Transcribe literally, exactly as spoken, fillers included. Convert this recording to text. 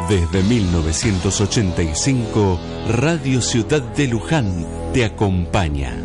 Desde mil novecientos ochenta y cinco, Radio Ciudad de Luján te acompaña.